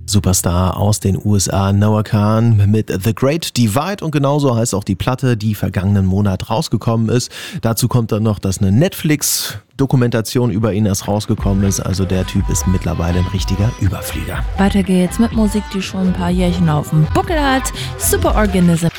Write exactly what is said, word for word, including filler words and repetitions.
Superstar aus den U S A, Noah Kahan mit The Great Divide, und genauso heißt auch die Platte, die vergangenen Monat rausgekommen ist. Dazu kommt dann noch, dass eine Netflix-Dokumentation über ihn erst rausgekommen ist. Also der Typ ist mittlerweile ein richtiger Überflieger. Weiter geht's mit Musik, die schon ein paar Jährchen auf dem Buckel hat. Superorganism